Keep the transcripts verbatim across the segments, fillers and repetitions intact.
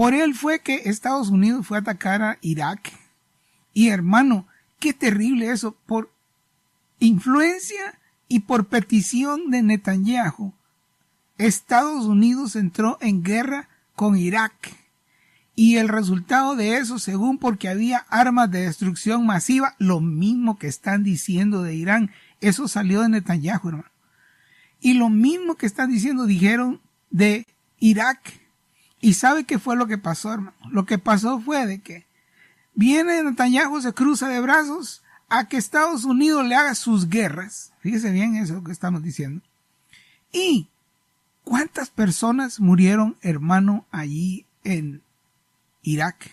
Por él fue que Estados Unidos fue a atacar a Irak. Y hermano, qué terrible eso. Por influencia y por petición de Netanyahu, Estados Unidos entró en guerra con Irak. Y el resultado de eso, según porque había armas de destrucción masiva, lo mismo que están diciendo de Irán, eso salió de Netanyahu, hermano. Y lo mismo que están diciendo, dijeron de Irak. ¿Y sabe qué fue lo que pasó, hermano? Lo que pasó fue de que viene Netanyahu, se cruza de brazos a que Estados Unidos le haga sus guerras. Fíjese bien eso que estamos diciendo. ¿Y cuántas personas murieron, hermano, allí en Irak?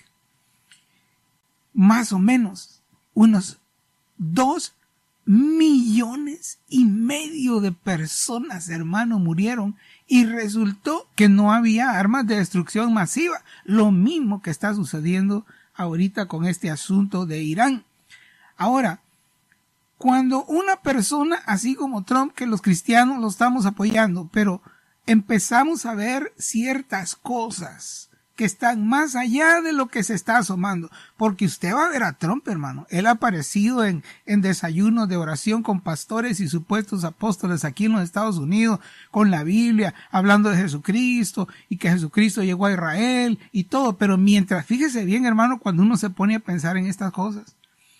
Más o menos unos dos millones y medio de personas, hermano, murieron, y resultó que no había armas de destrucción masiva. Lo mismo que está sucediendo ahorita con este asunto de Irán. Ahora, cuando una persona así como Trump, que los cristianos lo estamos apoyando, pero empezamos a ver ciertas cosas que están más allá de lo que se está asomando, porque usted va a ver a Trump, hermano. Él ha aparecido en, en desayunos de oración con pastores y supuestos apóstoles aquí en los Estados Unidos, con la Biblia, hablando de Jesucristo, y que Jesucristo llegó a Israel y todo. Pero mientras, fíjese bien, hermano, cuando uno se pone a pensar en estas cosas,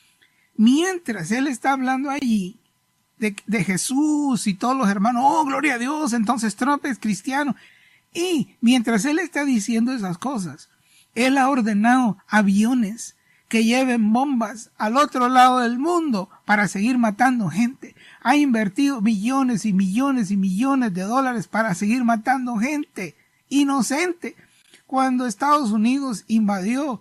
mientras él está hablando allí de, de Jesús y todos los hermanos, oh, gloria a Dios, entonces Trump es cristiano. Y mientras él está diciendo esas cosas, él ha ordenado aviones que lleven bombas al otro lado del mundo para seguir matando gente. Ha invertido millones y millones y millones de dólares para seguir matando gente inocente. Cuando Estados Unidos invadió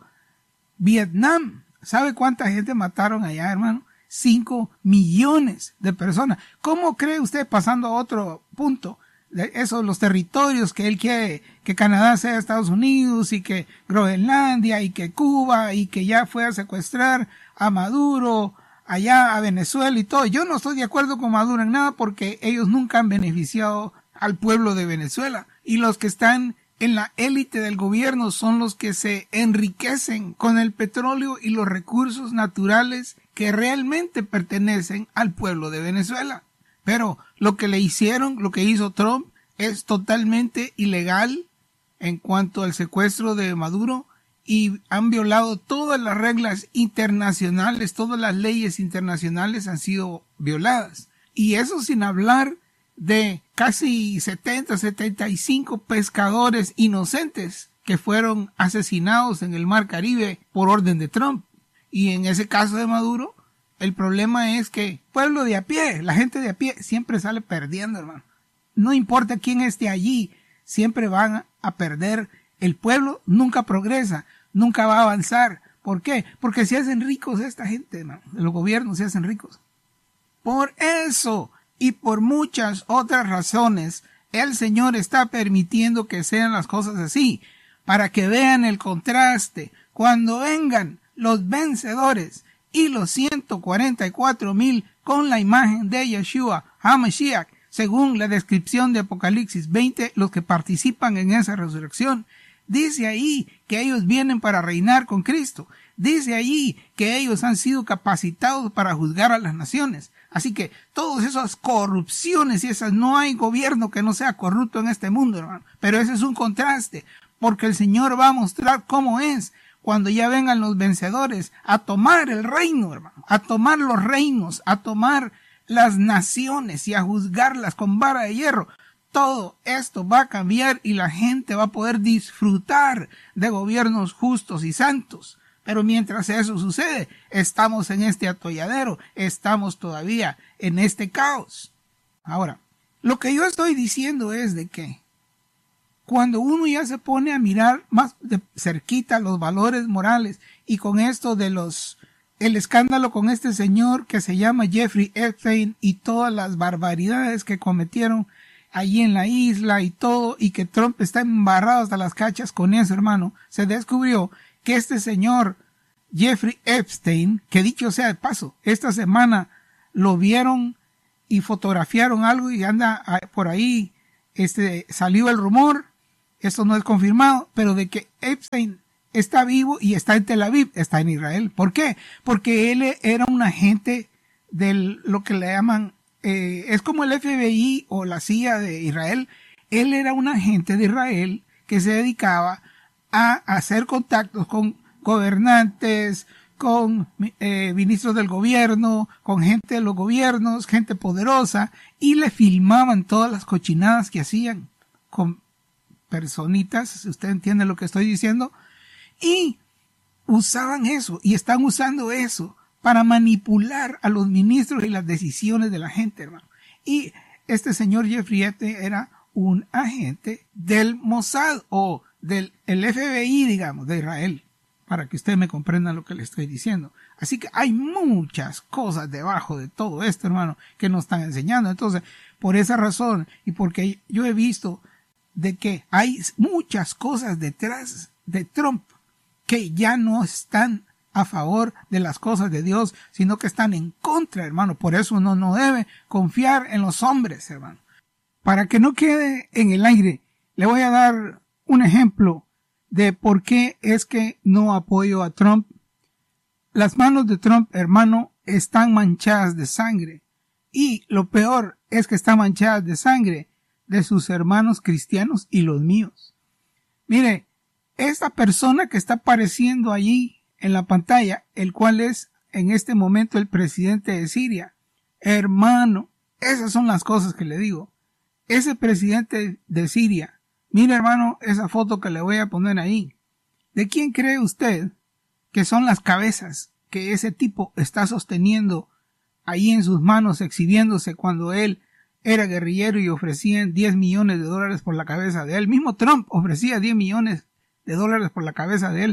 Vietnam, ¿sabe cuánta gente mataron allá, hermano? Cinco millones de personas. ¿Cómo cree usted, pasando a otro punto, de esos los territorios que él quiere que Canadá sea Estados Unidos, y que Groenlandia, y que Cuba, y que ya fue a secuestrar a Maduro allá a Venezuela y todo? Yo no estoy de acuerdo con Maduro en nada, porque ellos nunca han beneficiado al pueblo de Venezuela, y los que están en la élite del gobierno son los que se enriquecen con el petróleo y los recursos naturales que realmente pertenecen al pueblo de Venezuela. Pero lo que le hicieron, lo que hizo Trump, es totalmente ilegal en cuanto al secuestro de Maduro, y han violado todas las reglas internacionales, todas las leyes internacionales han sido violadas. Y eso sin hablar de casi setenta, setenta y cinco pescadores inocentes que fueron asesinados en el Mar Caribe por orden de Trump. Y en ese caso de Maduro, el problema es que pueblo de a pie, la gente de a pie siempre sale perdiendo, hermano. No importa quién esté allí, siempre van a perder. El pueblo nunca progresa, nunca va a avanzar. ¿Por qué? Porque se hacen ricos esta gente, hermano. Los gobiernos se hacen ricos. Por eso y por muchas otras razones, el Señor está permitiendo que sean las cosas así, para que vean el contraste. Cuando vengan los vencedores y los ciento cuarenta y cuatro mil con la imagen de Yeshua HaMashiach, según la descripción de Apocalipsis veinte, los que participan en esa resurrección, dice ahí que ellos vienen para reinar con Cristo. Dice allí que ellos han sido capacitados para juzgar a las naciones. Así que todas esas corrupciones y esas, no hay gobierno que no sea corrupto en este mundo, hermano. Pero ese es un contraste, porque el Señor va a mostrar cómo es cuando ya vengan los vencedores a tomar el reino, hermano, a tomar los reinos, a tomar las naciones y a juzgarlas con vara de hierro. Todo esto va a cambiar y la gente va a poder disfrutar de gobiernos justos y santos. Pero mientras eso sucede, estamos en este atolladero, estamos todavía en este caos. Ahora, lo que yo estoy diciendo es de que cuando uno ya se pone a mirar más de cerquita los valores morales, y con esto de los, el escándalo con este señor que se llama Jeffrey Epstein y todas las barbaridades que cometieron allí en la isla y todo, y que Trump está embarrado hasta las cachas con eso, hermano, se descubrió que este señor Jeffrey Epstein, que dicho sea de paso, esta semana lo vieron y fotografiaron algo y anda por ahí, este, salió el rumor esto no es confirmado, pero de que Epstein está vivo y está en Tel Aviv, está en Israel. ¿Por qué? Porque él era un agente de lo que le llaman, eh, es como el F B I o la C I A de Israel. Él era un agente de Israel que se dedicaba a hacer contactos con gobernantes, con eh, ministros del gobierno, con gente de los gobiernos, gente poderosa, y le filmaban todas las cochinadas que hacían con personitas, si usted entiende lo que estoy diciendo, y usaban eso, y están usando eso para manipular a los ministros y las decisiones de la gente, hermano. Y este señor Jeffrey Epstein era un agente del Mossad o del el F B I, digamos, de Israel, para que usted me comprenda lo que le estoy diciendo. Así que hay muchas cosas debajo de todo esto, hermano, que nos están enseñando. Entonces, por esa razón, y porque yo he visto de que hay muchas cosas detrás de Trump que ya no están a favor de las cosas de Dios, sino que están en contra, hermano. Por eso uno no debe confiar en los hombres, hermano. Para que no quede en el aire, le voy a dar un ejemplo de por qué es que no apoyo a Trump. Las manos de Trump, hermano, están manchadas de sangre. Y lo peor es que están manchadas de sangre de sus hermanos cristianos y los míos. Mire, esta persona que está apareciendo allí en la pantalla, el cual es en este momento el presidente de Siria, hermano, esas son las cosas que le digo. Ese presidente de Siria, mire, hermano, esa foto que le voy a poner ahí. ¿De quién cree usted que son las cabezas que ese tipo está sosteniendo ahí en sus manos, exhibiéndose cuando él era guerrillero y ofrecían diez millones de dólares por la cabeza de él? Mismo Trump ofrecía diez millones de dólares por la cabeza de él.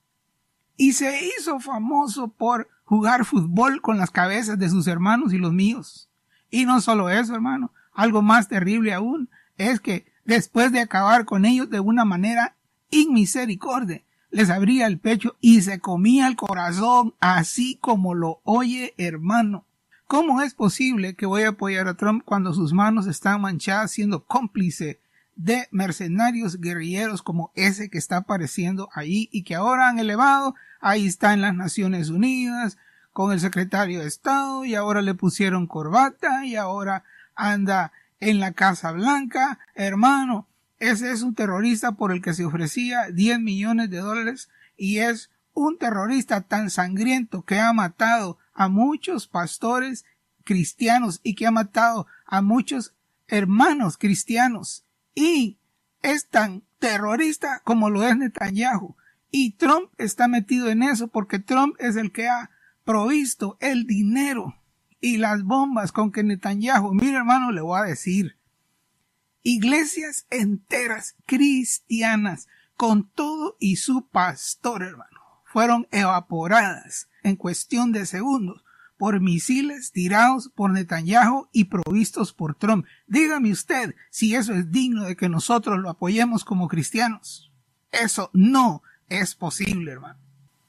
Y se hizo famoso por jugar fútbol con las cabezas de sus hermanos y los míos. Y no solo eso, hermano. Algo más terrible aún es que después de acabar con ellos de una manera inmisericordia, les abría el pecho y se comía el corazón, así como lo oye, hermano. ¿Cómo es posible que voy a apoyar a Trump cuando sus manos están manchadas siendo cómplice de mercenarios guerrilleros como ese que está apareciendo ahí y que ahora han elevado? Ahí está en las Naciones Unidas con el secretario de Estado y ahora le pusieron corbata y ahora anda en la Casa Blanca. Hermano, ese es un terrorista por el que se ofrecía diez millones de dólares y es un terrorista tan sangriento que ha matado a muchos pastores cristianos y que ha matado a muchos hermanos cristianos y es tan terrorista como lo es Netanyahu. Y Trump está metido en eso porque Trump es el que ha provisto el dinero y las bombas con que Netanyahu, mire, hermano, le voy a decir, iglesias enteras cristianas con todo y su pastor, hermano, fueron evaporadas en cuestión de segundos por misiles tirados por Netanyahu y provistos por Trump. Dígame usted si eso es digno de que nosotros lo apoyemos como cristianos. Eso no es posible, hermano.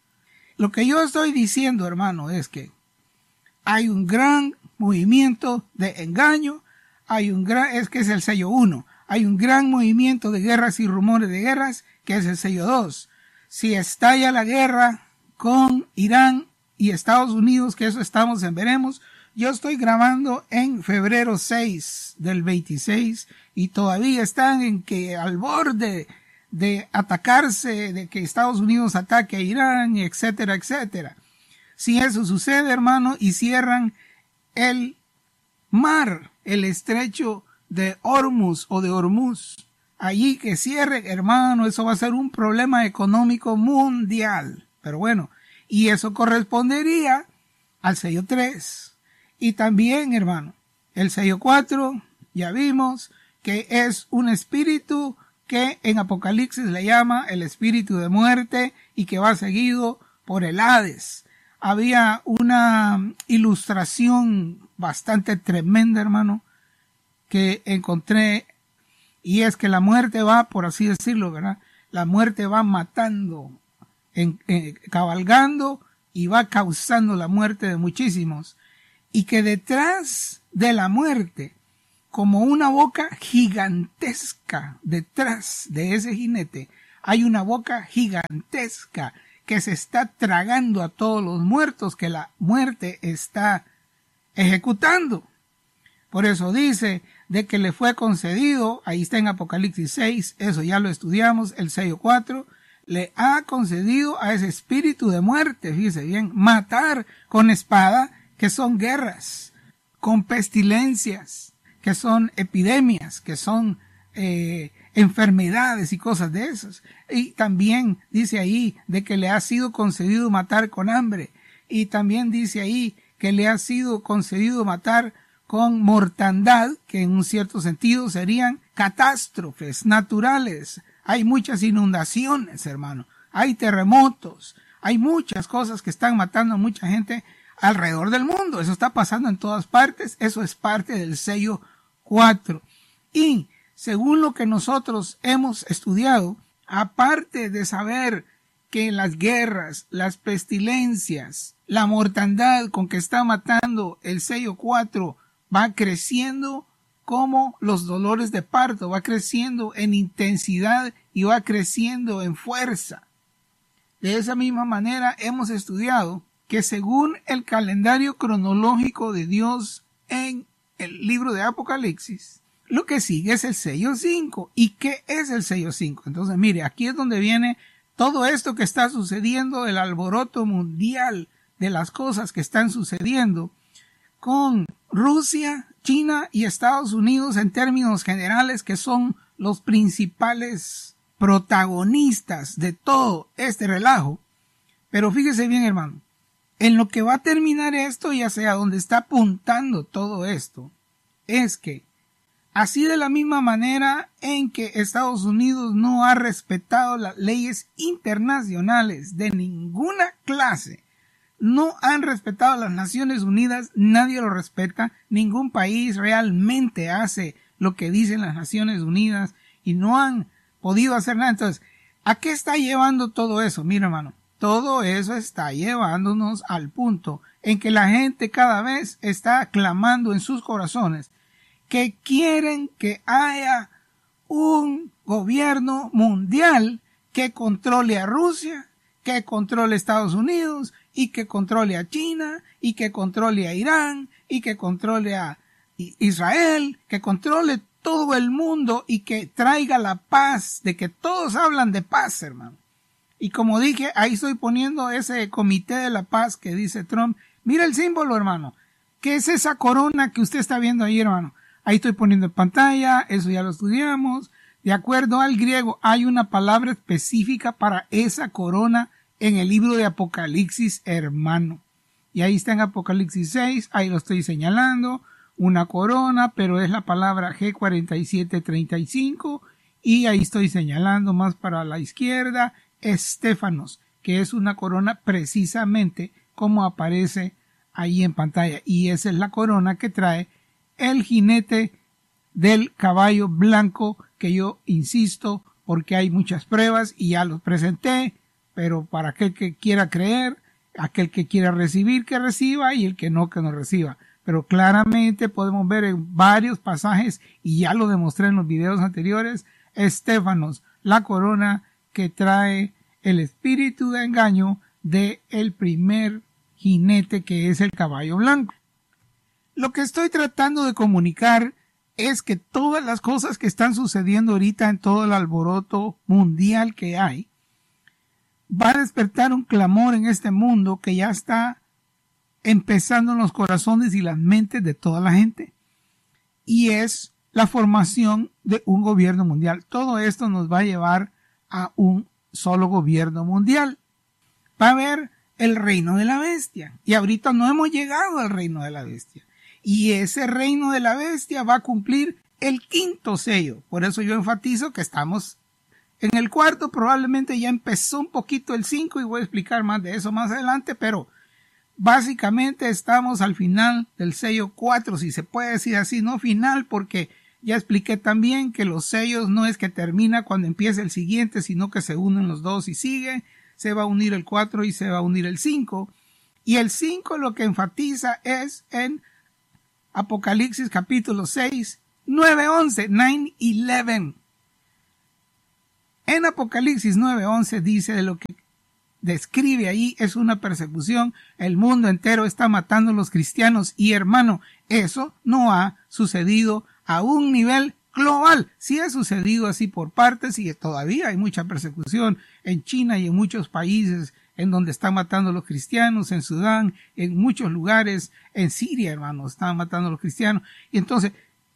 Lo que yo estoy diciendo, hermano, es que hay un gran movimiento de engaño, hay un gran, es que es el sello uno, hay un gran movimiento de guerras y rumores de guerras, que es el sello dos. Si estalla la guerra con Irán y Estados Unidos, que eso estamos en veremos, yo estoy grabando en febrero seis del veintiséis y todavía están en que al borde de atacarse, de que Estados Unidos ataque a Irán, etcétera, etcétera. Si eso sucede, hermano, y cierran el mar, el estrecho de Hormuz o de Hormuz, allí que cierre, hermano, eso va a ser un problema económico mundial. Pero bueno, y eso correspondería al sello tres. Y también, hermano, el sello cuatro, ya vimos que es un espíritu que en Apocalipsis le llama el espíritu de muerte y que va seguido por el Hades. Había una ilustración bastante tremenda, hermano, que encontré, y es que la muerte va, por así decirlo, ¿verdad? La muerte va matando, en, en, cabalgando y va causando la muerte de muchísimos. Y que detrás de la muerte como una boca gigantesca detrás de ese jinete. Hay una boca gigantesca que se está tragando a todos los muertos que la muerte está ejecutando. Por eso dice de que le fue concedido, ahí está en Apocalipsis seis, eso ya lo estudiamos, el sello cuatro, le ha concedido a ese espíritu de muerte, fíjese bien, matar con espada, que son guerras, con pestilencias, que son epidemias, que son eh, enfermedades y cosas de esas. Y también dice ahí de que le ha sido concedido matar con hambre. Y también dice ahí que le ha sido concedido matar con mortandad, que en un cierto sentido serían catástrofes naturales. Hay muchas inundaciones, hermano. Hay terremotos. Hay muchas cosas que están matando a mucha gente alrededor del mundo. Eso está pasando en todas partes. Eso es parte del sello cuatro. Y según lo que nosotros hemos estudiado, aparte de saber que las guerras, las pestilencias, la mortandad con que está matando el sello cuatro va creciendo como los dolores de parto, va creciendo en intensidad y va creciendo en fuerza. De esa misma manera hemos estudiado que según el calendario cronológico de Dios en el libro de Apocalipsis, lo que sigue es el sello cinco. ¿Y qué es el sello cinco? Entonces, mire, aquí es donde viene todo esto que está sucediendo, el alboroto mundial de las cosas que están sucediendo con Rusia, China y Estados Unidos en términos generales, que son los principales protagonistas de todo este relajo. Pero fíjese bien, hermano, en lo que va a terminar esto y hacia donde está apuntando todo esto, es que así de la misma manera en que Estados Unidos no ha respetado las leyes internacionales de ninguna clase, no han respetado a las Naciones Unidas, nadie lo respeta, ningún país realmente hace lo que dicen las Naciones Unidas y no han podido hacer nada. Entonces, ¿a qué está llevando todo eso? Mira, hermano, todo eso está llevándonos al punto en que la gente cada vez está clamando en sus corazones que quieren que haya un gobierno mundial que controle a Rusia, que controle a Estados Unidos y que controle a China y que controle a Irán y que controle a Israel, que controle todo el mundo y que traiga la paz, de que todos hablan de paz, hermano. Y como dije, ahí estoy poniendo ese comité de la paz que dice Trump. Mira el símbolo, hermano. ¿Qué es esa corona que usted está viendo ahí, hermano? Ahí estoy poniendo en pantalla, eso ya lo estudiamos. De acuerdo al griego, hay una palabra específica para esa corona en el libro de Apocalipsis, hermano. Y ahí está en Apocalipsis seis, ahí lo estoy señalando, una corona, pero es la palabra G cuarenta y siete treinta y cinco, y ahí estoy señalando más para la izquierda, estéfanos, que es una corona precisamente como aparece ahí en pantalla. Y esa es la corona que trae el jinete del caballo blanco, que yo insisto, porque hay muchas pruebas y ya los presenté, pero para aquel que quiera creer, aquel que quiera recibir, que reciba, y el que no, que no reciba. Pero claramente podemos ver en varios pasajes, y ya lo demostré en los videos anteriores, estéfanos, la corona que trae el espíritu de engaño de el primer jinete, que es el caballo blanco. Lo que estoy tratando de comunicar es que todas las cosas que están sucediendo ahorita en todo el alboroto mundial que hay, va a despertar un clamor en este mundo que ya está empezando en los corazones y las mentes de toda la gente. Y es la formación de un gobierno mundial. Todo esto nos va a llevar a un solo gobierno mundial. Va a haber el reino de la bestia. Y ahorita no hemos llegado al reino de la bestia. Y ese reino de la bestia va a cumplir el quinto sello. Por eso yo enfatizo que estamos en el cuarto. Probablemente ya empezó un poquito el cinco y voy a explicar más de eso más adelante, pero básicamente estamos al final del sello cuatro, si se puede decir así, no final, porque ya expliqué también que los sellos no es que termina cuando empieza el siguiente, sino que se unen los dos y sigue, se va a unir el cuatro y se va a unir el cinco. Y el cinco lo que enfatiza es en Apocalipsis capítulo seis, nueve once, nueve once. En Apocalipsis nueve once dice de lo que describe ahí es una persecución. El mundo entero está matando a los cristianos y, hermano, eso no ha sucedido a un nivel global. Sí ha sucedido así por partes y todavía hay mucha persecución en China y en muchos países en donde están matando a los cristianos, en Sudán, en muchos lugares, en Siria, hermano, están matando a los cristianos. Y entonces,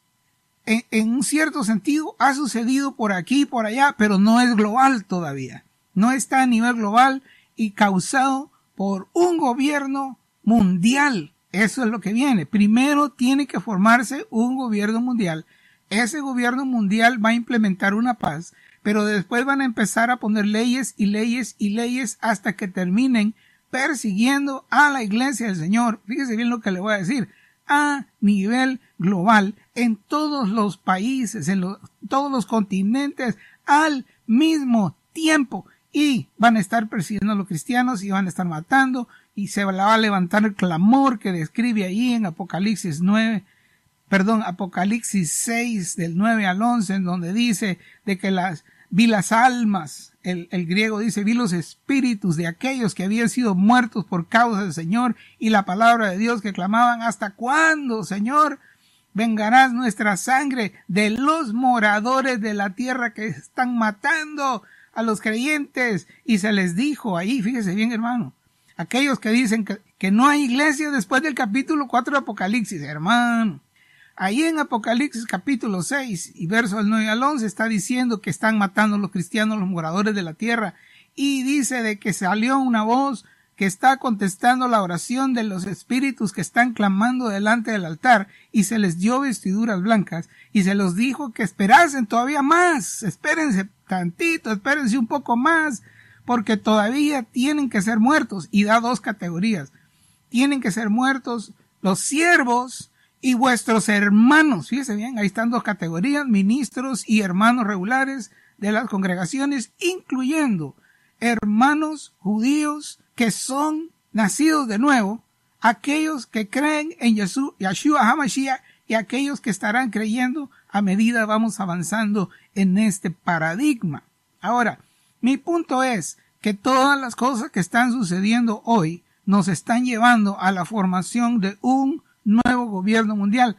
en, en un cierto sentido, ha sucedido por aquí y por allá, pero no es global todavía. No está a nivel global y causado por un gobierno mundial. Eso es lo que viene. Primero tiene que formarse un gobierno mundial. Ese gobierno mundial va a implementar una paz, pero después van a empezar a poner leyes y leyes y leyes hasta que terminen persiguiendo a la iglesia del Señor. Fíjese bien lo que le voy a decir. A nivel global, en todos los países, en los, todos los continentes, al mismo tiempo. Y van a estar persiguiendo a los cristianos y van a estar matando, y se va a levantar el clamor que describe ahí en Apocalipsis nueve, perdón, Apocalipsis seis, del nueve al once, en donde dice de que las, vi las almas, el, el griego dice, vi los espíritus de aquellos que habían sido muertos por causa del Señor y la palabra de Dios, que clamaban, ¿hasta cuándo, Señor, vengarás nuestra sangre de los moradores de la tierra que están matando a los creyentes? Y se les dijo ahí, fíjese bien, hermano, aquellos que dicen que, que no hay iglesia después del capítulo cuatro de Apocalipsis, hermano. Ahí en Apocalipsis capítulo seis y versos del nueve al once está diciendo que están matando a los cristianos, los moradores de la tierra, y dice de que salió una voz que está contestando la oración de los espíritus que están clamando delante del altar, y se les dio vestiduras blancas, y se los dijo que esperasen todavía más, espérense tantito, espérense un poco más, porque todavía tienen que ser muertos, y da dos categorías. Tienen que ser muertos los siervos y vuestros hermanos. Fíjense bien, ahí están dos categorías, ministros y hermanos regulares de las congregaciones, incluyendo hermanos judíos que son nacidos de nuevo, aquellos que creen en Yeshua, Yeshua HaMashiach, y aquellos que estarán creyendo a medida vamos avanzando en este paradigma. Ahora, mi punto es que todas las cosas que están sucediendo hoy nos están llevando a la formación de un nuevo gobierno mundial.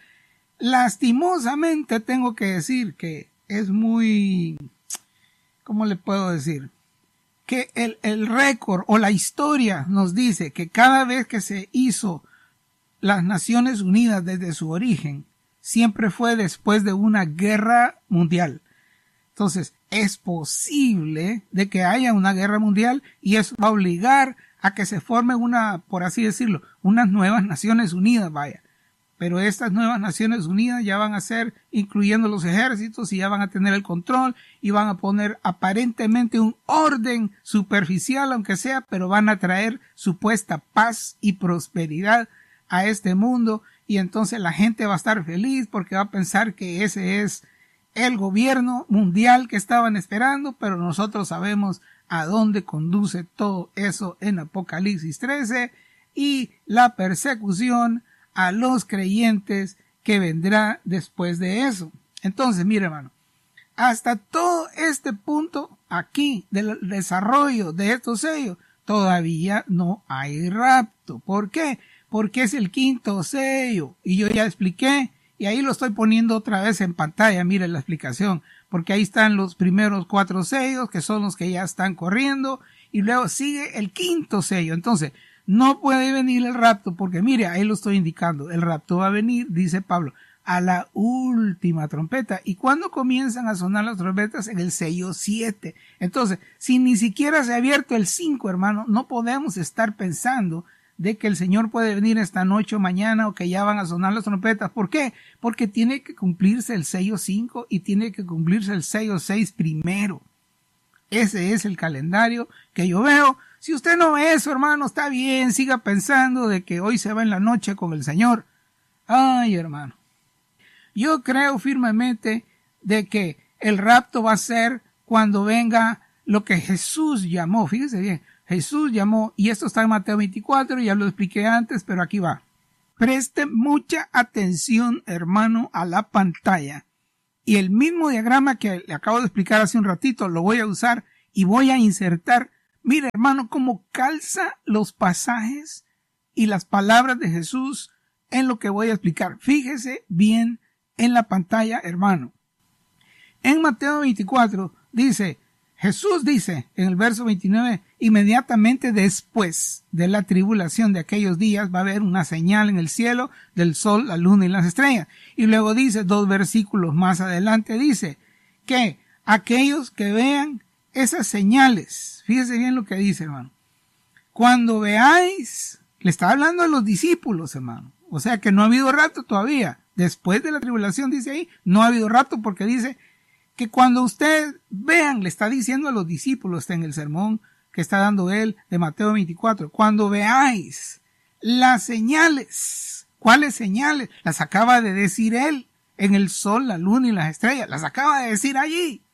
Lastimosamente tengo que decir que es muy, ¿cómo le puedo decir? Que el, el récord o la historia nos dice que cada vez que se hizo las Naciones Unidas desde su origen, siempre fue después de una guerra mundial. Entonces, es posible de que haya una guerra mundial y eso va a obligar a que se forme una, por así decirlo, unas nuevas Naciones Unidas, vaya. Pero estas nuevas Naciones Unidas ya van a ser, incluyendo los ejércitos, y ya van a tener el control y van a poner aparentemente un orden superficial, aunque sea, pero van a traer supuesta paz y prosperidad a este mundo, y entonces la gente va a estar feliz porque va a pensar que ese es el gobierno mundial que estaban esperando, pero nosotros sabemos a dónde conduce todo eso en Apocalipsis trece y la persecución a los creyentes que vendrá después de eso. Entonces, mire, hermano, hasta todo este punto aquí del desarrollo de estos sellos, todavía no hay rapto. ¿Por qué? Porque es el quinto sello, y yo ya expliqué, y ahí lo estoy poniendo otra vez en pantalla, mire la explicación, porque ahí están los primeros cuatro sellos, que son los que ya están corriendo, y luego sigue el quinto sello. Entonces, no puede venir el rapto, porque mire, ahí lo estoy indicando, el rapto va a venir, dice Pablo, a la última trompeta. ¿Y cuándo comienzan a sonar las trompetas? En el sello siete. Entonces, si ni siquiera se ha abierto el cinco, hermano, no podemos estar pensando de que el Señor puede venir esta noche o mañana, o que ya van a sonar las trompetas. ¿Por qué? Porque tiene que cumplirse el sello cinco y tiene que cumplirse el sello seis primero. Ese es el calendario que yo veo. Si usted no ve eso, hermano, está bien, siga pensando de que hoy se va en la noche con el Señor. Ay, hermano, yo creo firmemente de que el rapto va a ser cuando venga lo que Jesús llamó. Fíjese bien, Jesús llamó, y esto está en Mateo veinticuatro, ya lo expliqué antes, pero aquí va. Preste mucha atención, hermano, a la pantalla. Y el mismo diagrama que le acabo de explicar hace un ratito lo voy a usar y voy a insertar. Mire, hermano, cómo calza los pasajes y las palabras de Jesús en lo que voy a explicar. Fíjese bien en la pantalla, hermano. En Mateo veinticuatro dice, Jesús dice en el verso veintinueve, inmediatamente después de la tribulación de aquellos días va a haber una señal en el cielo del sol, la luna y las estrellas. Y luego dice, dos versículos más adelante, dice que aquellos que vean esas señales, fíjese bien lo que dice, hermano, cuando veáis, le está hablando a los discípulos, hermano, o sea que no ha habido rato todavía, después de la tribulación dice ahí, no ha habido rato porque dice que cuando ustedes vean, le está diciendo a los discípulos, está en el sermón que está dando él de Mateo veinticuatro, cuando veáis las señales, ¿cuáles señales? Las acaba de decir él, en el sol, la luna y las estrellas, las acaba de decir allí.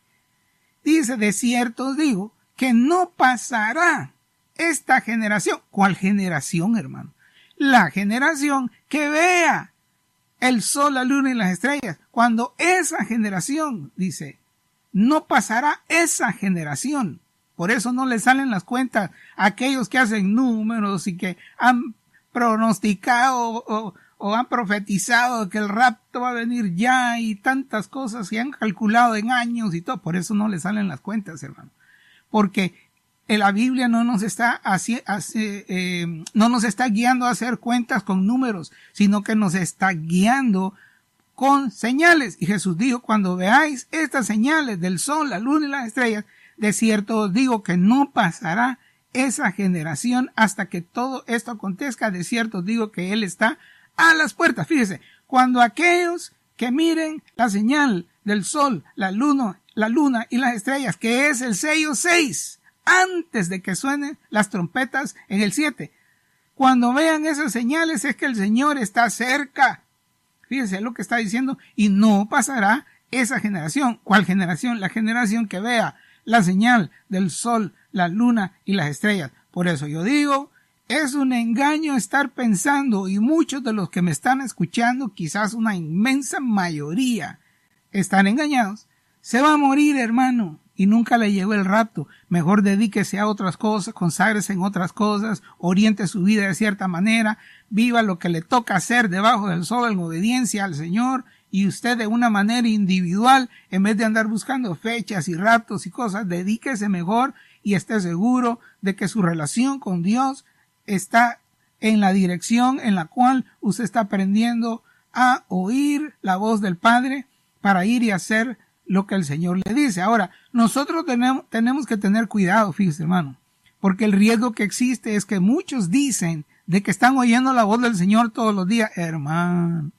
Dice, de cierto os digo, que no pasará esta generación. ¿Cuál generación, hermano? La generación que vea el sol, la luna y las estrellas. Cuando esa generación, dice, no pasará esa generación. Por eso no le salen las cuentas a aquellos que hacen números y que han pronosticado o, o han profetizado que el rapto va a venir ya y tantas cosas que han calculado en años y todo. Por eso no le salen las cuentas, hermano. Porque la Biblia no nos está así, así, eh, no nos está guiando a hacer cuentas con números, sino que nos está guiando con señales. Y Jesús dijo, cuando veáis estas señales del sol, la luna y las estrellas, de cierto os digo que no pasará esa generación hasta que todo esto acontezca. De cierto os digo que Él está a las puertas. Fíjese, cuando aquellos que miren la señal del sol, la luna, la luna y las estrellas, que es el sello seis, antes de que suenen las trompetas en el siete. Cuando vean esas señales es que el Señor está cerca. Fíjense lo que está diciendo. Y no pasará esa generación. ¿Cuál generación? La generación que vea la señal del sol, la luna y las estrellas. Por eso yo digo, es un engaño estar pensando, y muchos de los que me están escuchando, quizás una inmensa mayoría, están engañados. Se va a morir, hermano, y nunca le llegó el rapto. Mejor dedíquese a otras cosas, conságrese en otras cosas, oriente su vida de cierta manera, viva lo que le toca hacer debajo del sol en obediencia al Señor, y usted de una manera individual, en vez de andar buscando fechas y raptos y cosas, dedíquese mejor y esté seguro de que su relación con Dios está en la dirección en la cual usted está aprendiendo a oír la voz del Padre para ir y hacer lo que el Señor le dice. Ahora, nosotros tenemos, tenemos que tener cuidado, fíjese, hermano, porque el riesgo que existe es que muchos dicen de que están oyendo la voz del Señor todos los días. Hermano,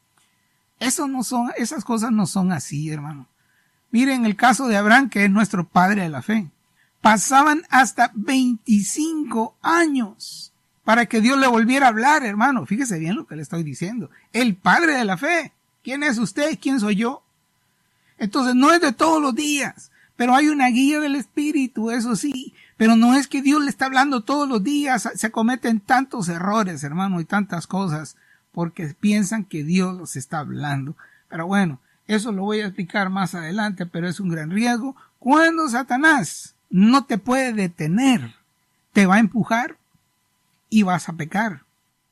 eso no son, esas cosas no son así, hermano. Miren el caso de Abraham, que es nuestro padre de la fe. Pasaban hasta veinticinco años para que Dios le volviera a hablar, hermano. Fíjese bien lo que le estoy diciendo. El padre de la fe. ¿Quién es usted? ¿Quién soy yo? Entonces no es de todos los días, pero hay una guía del Espíritu, eso sí, pero no es que Dios le está hablando todos los días. Se cometen tantos errores, hermano, y tantas cosas, porque piensan que Dios los está hablando. Pero bueno, eso lo voy a explicar más adelante, pero es un gran riesgo. Cuando Satanás no te puede detener, te va a empujar y vas a pecar,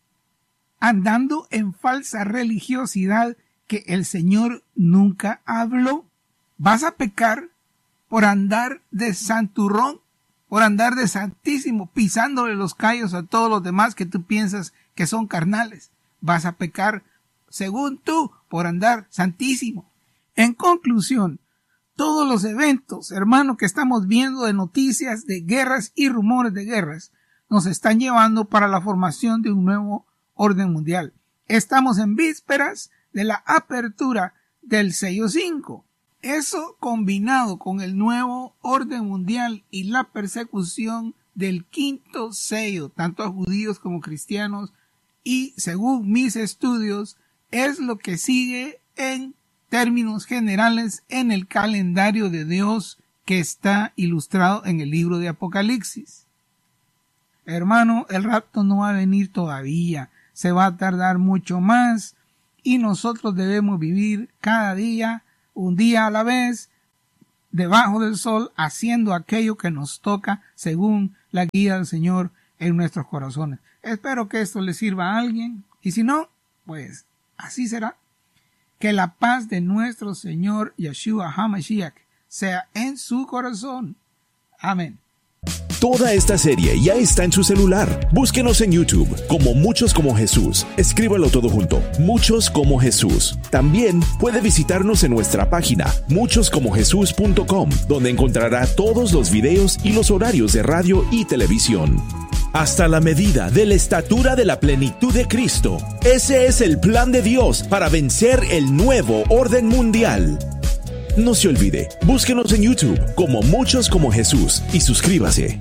andando en falsa religiosidad que el Señor nunca habló. Vas a pecar por andar de santurrón, por andar de santísimo, pisándole los callos a todos los demás que tú piensas que son carnales. Vas a pecar, según tú, por andar santísimo. En conclusión, todos los eventos, hermano, que estamos viendo de noticias de guerras y rumores de guerras, nos están llevando para la formación de un nuevo orden mundial. Estamos en vísperas de la apertura del sello cinco. Eso combinado con el nuevo orden mundial y la persecución del quinto sello, tanto a judíos como cristianos, y según mis estudios, es lo que sigue en términos generales en el calendario de Dios que está ilustrado en el libro de Apocalipsis. Hermano, el rapto no va a venir todavía. se va a tardar mucho más y nosotros debemos vivir cada día, un día a la vez, debajo del sol, haciendo aquello que nos toca según la guía del Señor en nuestros corazones. Espero que esto le sirva a alguien y si no, pues así será. Que la paz de nuestro Señor Yeshua HaMashiach sea en su corazón. Amén. Toda esta serie ya está en su celular. Búsquenos en YouTube como Muchos como Jesús. Escríbalo todo junto, Muchos como Jesús. También puede visitarnos en nuestra página muchos como jesús punto com, donde encontrará todos los videos y los horarios de radio y televisión. Hasta la medida de la estatura de la plenitud de Cristo. Ese es el plan de Dios para vencer el nuevo orden mundial. No se olvide, búsquenos en YouTube como Muchos como Jesús y suscríbase.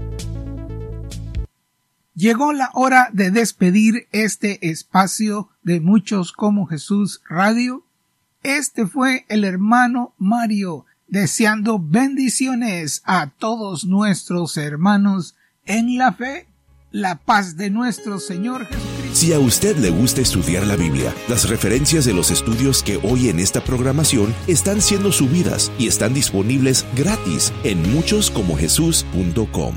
Llegó la hora de despedir este espacio de Muchos como Jesús Radio. Este fue el hermano Mario, deseando bendiciones a todos nuestros hermanos en la fe, la paz de nuestro Señor Jesucristo. Si a usted le gusta estudiar la Biblia, las referencias de los estudios que hoy en esta programación están siendo subidas y están disponibles gratis en muchos como jesús punto com.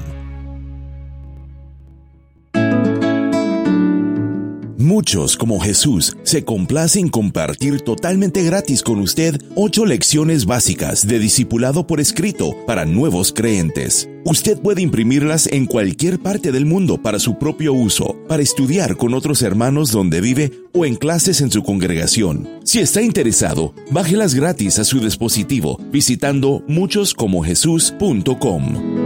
Muchos como Jesús se complace en compartir totalmente gratis con usted ocho lecciones básicas de discipulado por escrito para nuevos creyentes. Usted puede imprimirlas en cualquier parte del mundo para su propio uso, para estudiar con otros hermanos donde vive o en clases en su congregación. Si está interesado, bájelas gratis a su dispositivo visitando muchos como jesús punto com.